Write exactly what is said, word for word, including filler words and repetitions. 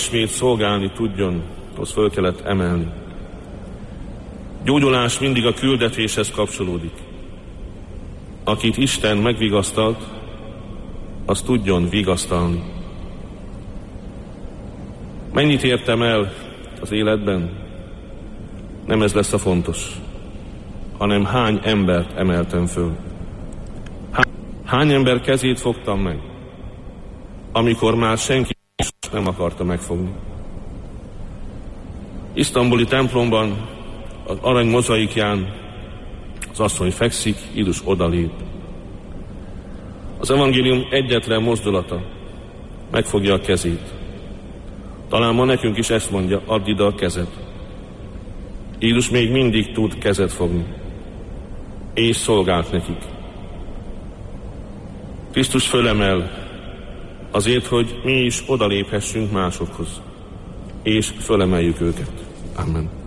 ismét szolgálni tudjon, az föl kellett emelni. Gyógyulás mindig a küldetéshez kapcsolódik. Akit Isten megvigasztalt, az tudjon vigasztalni. Mennyit értem el az életben? Nem ez lesz a fontos, hanem hány embert emeltem föl. Hány ember kezét fogtam meg, amikor már senki nem akarta megfogni. Isztambuli templomban az arany mozaikján az asszony fekszik, Jézus odalép. Az evangélium egyetlen mozdulata megfogja a kezét. Talán ma nekünk is ezt mondja, add ide a kezed. Jézus még mindig tud kezet fogni, és szolgált nekik. Krisztus fölemel azért, hogy mi is odaléphessünk másokhoz, és fölemeljük őket. Amen.